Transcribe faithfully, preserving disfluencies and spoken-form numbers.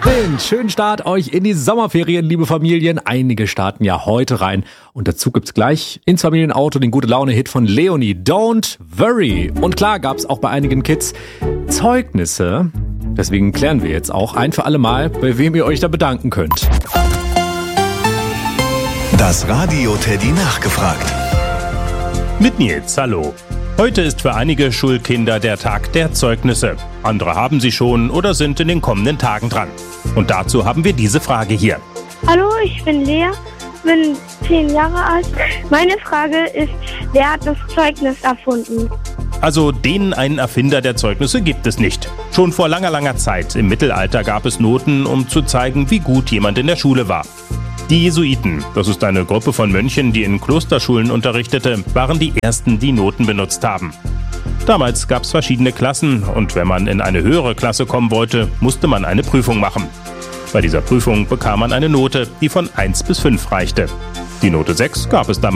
Einen schönen Start euch in die Sommerferien, liebe Familien. Einige starten ja heute rein. Und dazu gibt's gleich ins Familienauto den Gute-Laune-Hit von Leonie, Don't Worry. Und klar gab's auch bei einigen Kids Zeugnisse. Deswegen klären wir jetzt auch ein für alle Mal, bei wem ihr euch da bedanken könnt. Das Radio Teddy nachgefragt. Mit Nils, hallo. Heute ist für einige Schulkinder der Tag der Zeugnisse. Andere haben sie schon oder sind in den kommenden Tagen dran. Und dazu haben wir diese Frage hier. Hallo, ich bin Lea, bin zehn Jahre alt. Meine Frage ist, wer hat das Zeugnis erfunden? Also den einen Erfinder der Zeugnisse gibt es nicht. Schon vor langer, langer Zeit im Mittelalter gab es Noten, um zu zeigen, wie gut jemand in der Schule war. Die Jesuiten, das ist eine Gruppe von Mönchen, die in Klosterschulen unterrichtete, waren die ersten, die Noten benutzt haben. Damals gab es verschiedene Klassen und wenn man in eine höhere Klasse kommen wollte, musste man eine Prüfung machen. Bei dieser Prüfung bekam man eine Note, die von eins bis fünf reichte. Die Note sechs gab es damals